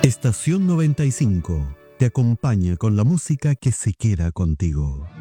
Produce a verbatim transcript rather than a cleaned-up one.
Estación noventa y cinco te acompaña con la música que se queda contigo.